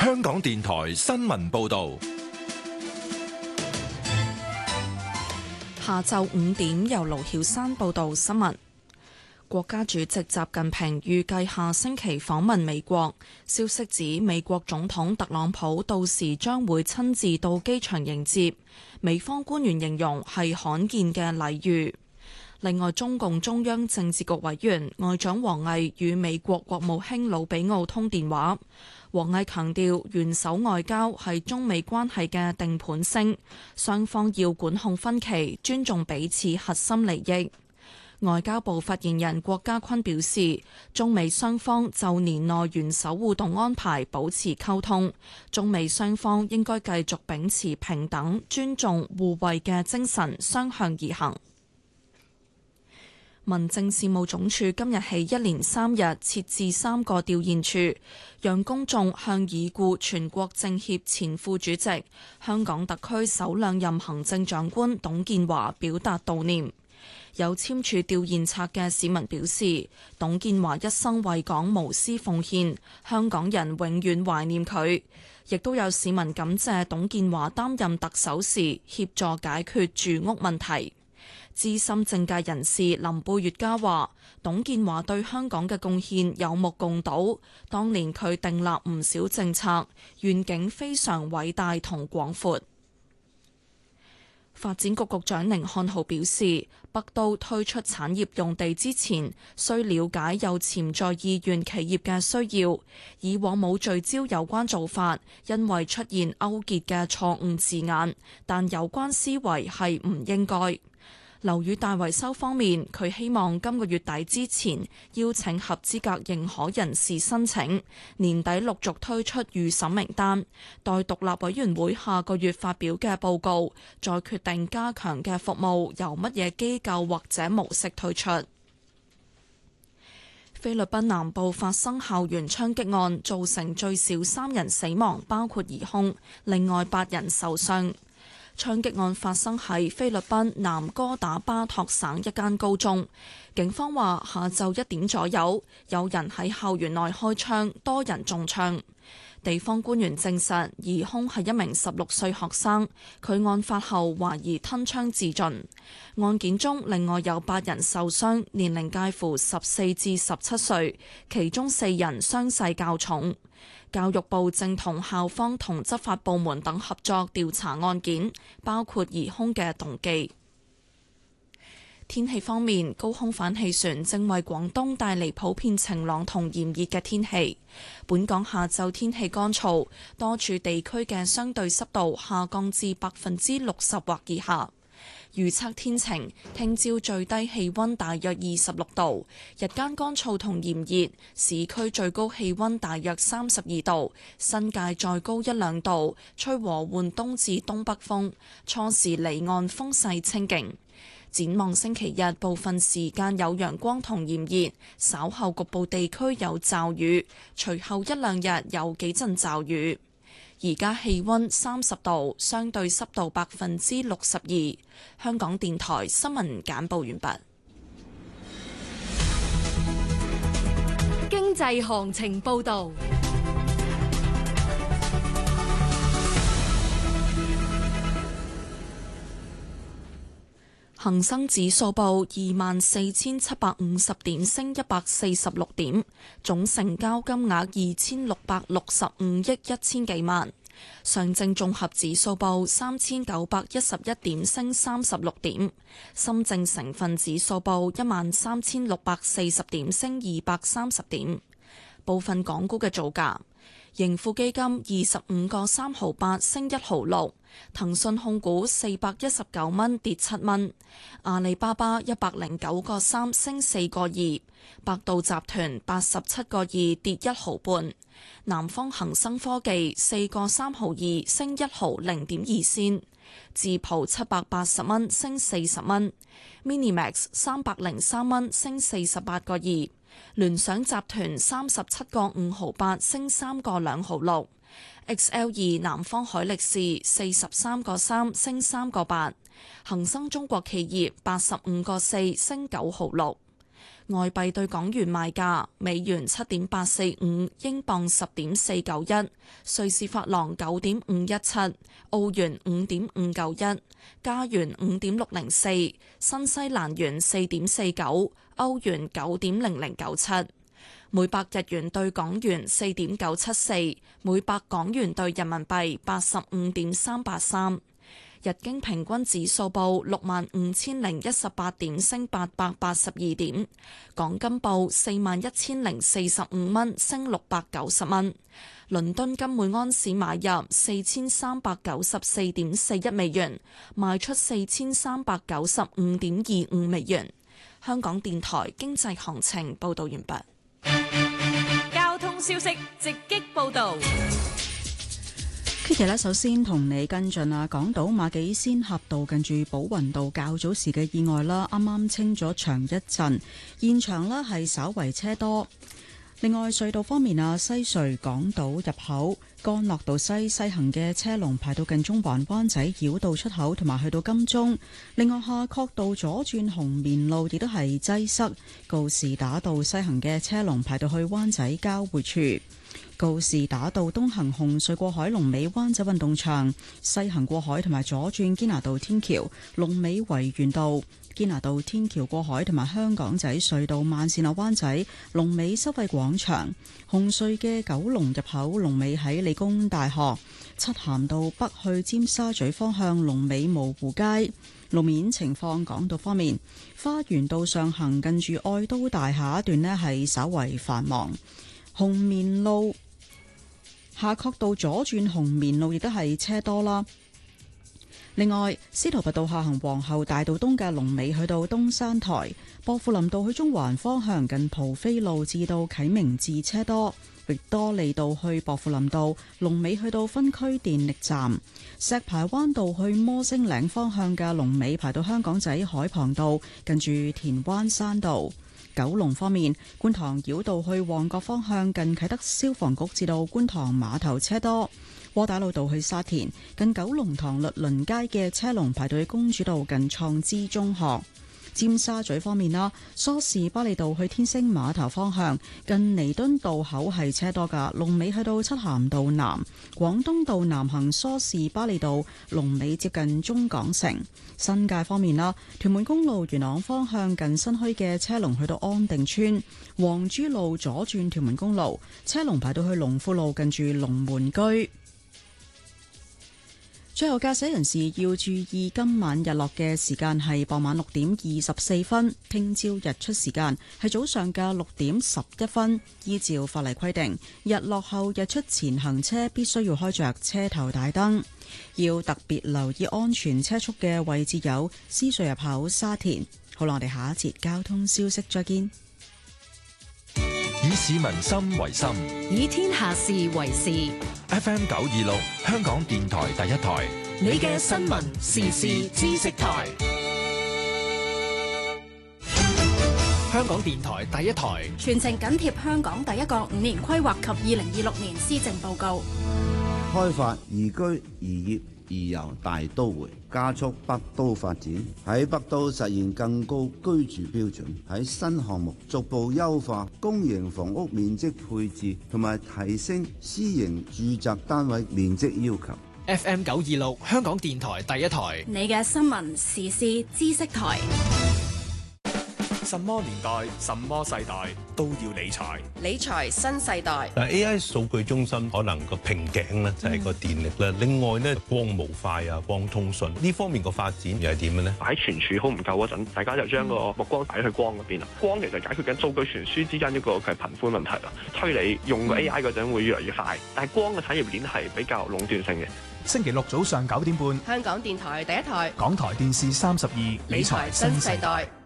香港電台新聞報道。 下晝5點，由盧曉珊報道新聞。國家主席習近平預計下星期訪問美國，消息指美國總統特朗普到時將會親自到機場迎接，美方官員形容係罕見嘅禮遇。另外，中共中央政治局委員外長王毅與美國國務卿魯比奧通電話。王毅強調，元首外交係中美關係嘅定盤星，雙方要管控分歧，尊重彼此核心利益。外交部發言人郭家坤表示，中美雙方就年內元首互動安排保持溝通，中美雙方應該繼續秉持平等、尊重、互惠嘅精神，相向而行。民政事務總署今日起一連3日設置3個吊唁處，讓公眾向已故全國政協前副主席、香港特區首兩任行政長官董建華表達悼念。有簽署吊唁冊嘅市民表示，董建華一生為港無私奉獻，香港人永遠懷念佢。亦都有市民感謝董建華擔任特首時協助解決住屋問題。資深政界人士林貝月嘉話，董建華對香港嘅貢獻有目共睹，當年佢訂立唔少政策，願景非常偉大同廣闊。發展局局長寧漢豪表示，北都推出產業用地之前，需了解有潛在意願企業嘅需要，以往冇聚焦有關做法，因為出現勾結嘅錯誤字眼，但有關思維係唔應該。樓宇大維修方面，佢希望今個月底之前邀請合資格認可人士申請，年底陸續推出預審名單，待獨立委員會下個月發表嘅報告，再決定加強嘅服務由乜嘢機構或者模式推出。菲律賓南部發生校園槍擊案，造成最少3人死亡，包括疑兇，另外8人受傷。槍擊案發生喺菲律賓南哥打巴托省一間高中，警方話下晝1點左右，有人喺校園內開槍，多人中槍。地方官員證實，疑兇係一名16歲學生，佢案發後懷疑吞槍自盡。案件中另外有8人受傷，年齡介乎14至17歲，其中4人傷勢較重。教育部正同校方同執法部門等合作調查案件，包括疑兇嘅動機。天氣方面，高空反氣旋正為廣東帶嚟普遍晴朗同炎熱嘅天氣。本港下晝天氣乾燥，多處地區嘅相對濕度下降至60%或以下。預測天晴，聽朝最低氣溫大約26度，日間乾燥同炎熱，市區最高氣溫大約32度，新界再高1-2度，吹和緩東至東北風，初時離岸風勢清勁。展望星期日，部分時間有陽光同炎熱，稍後局部地區有驟雨，隨後1-2日有幾陣驟雨。而家氣溫30度，相對濕度62%。香港電台新聞簡報完畢。 經濟行情報導。 恒生指數報24,750點，升146點，總成交金額2665億1000幾萬。上證綜合指數報3911點，升36點。深證成分指數報13640點，升230點。部分港股嘅造價。盈富基金25個3毫8升1毫6，騰訊控股419蚊跌7蚊，阿里巴巴109個3升4個2，百度集團87個2跌1毫半，南方恒生科技4個3毫2升1毫0.2仙，智浦780蚊升40蚊，Minimax 303蚊升48個2。聯想集團37個5毫8升3個2毫6 ，XL2 南方海力士43個3升3個8，恒生中國企業85個4升9毫6。 外幣對港元賣價：美元7.845，英鎊10.491，瑞士法郎9.517，澳元5.591，加元5.604，新西蘭元4.49，歐元9.0097。每百日元對港元4.974，每百港元對人民幣85.383。日經平均指數報65,018點，升882點。港金報41,045蚊，升690蚊。倫敦金每安士買入4394.41美元，賣出4395.25美元。香港電台經濟行情報道完畢。 交通消息直擊報道。 Kitty 首先同你跟進啊，港島馬己仙峽道近住寶雲道較早時嘅意外啦，啱啱清咗場一陣，現場呢係稍為車多。另外隧道方面啊，西隧港島入口干諾道西行嘅車龍排到近中環灣仔繞道出口，同埋去到金鐘。另外夏慤道左轉紅棉路亦都係擠塞，告士打道西行嘅車龍排到去灣仔交匯處。告士打道東行紅隧過海龍尾灣仔運動場，西行過海同埋左轉堅拿道天橋龍尾維園道，堅拿道天橋過海同埋香港仔隧道慢線落灣仔龍尾收費廣場，紅隧嘅九龍入口龍尾喺理工大學，漆咸道北去尖沙咀方向龍尾蕪湖街。路面情況，港島方面，花園道上行近住愛都大廈一段呢係稍為繁忙，紅棉路夏慤道左轉紅棉路亦都係車多啦。另外，司徒拔道下行皇后大道東嘅龍尾去到東山台，薄扶林道去中環方向近蒲飛路至到啟明寺車多，域多利道去薄扶林道龍尾去到分區電力站，石排灣道去摩星嶺方向嘅龍尾排到香港仔海傍道近住田灣山道。九龍方面，觀塘繞道去旺角方向近啟德消防局至到觀塘碼頭車多，窩打老道去沙田近九龍塘律倫街嘅車龍排到去公主道近創知中學。尖沙咀方面啦，梳士巴利道去天星碼頭方向近彌敦道口係車多噶，龍尾去到漆咸道南。廣東道南行梳士巴利道龍尾接近中港城。新界方面啦，屯門公路元朗方向近新墟嘅車龍去到安定村，黃珠路左轉屯門公路車龍排到去龍富路近住龍門居。最後，駕駛人士要注意今晚日落嘅時間係傍晚6:24，聽朝日出時間係早上嘅6:11。依照法例規定，日落後日出前行車必須要開着車頭大燈。要特別留意安全車速嘅位置有獅隧入口、沙田。好啦，我哋下一節交通消息再見。 以市民心為心， 以天下事為事。 FM 926，香港電台第一台， 你嘅新聞時事知識台。 香港電台第一台， 全程緊貼香港第一個5年規劃及2026年施政報告。 開發宜居、宜業、宜遊大都會，加速北都發展，喺北都實現更高居住標準，喺新項目逐步優化公營房屋面積配置，同埋提升私營住宅單位面積要求。 FM 926，香港電台第一台， 你嘅新聞時事知識台。 什麼年代、什麼世代都要理財。 理財新世代。 AI 數據中心可能個瓶頸咧就係個電力啦。另外咧，光模塊啊、光通訊呢方面個發展又係點嘅咧？ 喺存儲好唔夠嗰陣，大家就將個目光擺去光嗰邊啦。光其實解決緊數據傳輸之間一個係頻寬問題啦。推理用個 AI 嗰陣會越嚟越快，但係光嘅產業鏈係比較壟斷性嘅。 星期六早上9點半， 香港電台第一台， 港台電視32，理財新世代。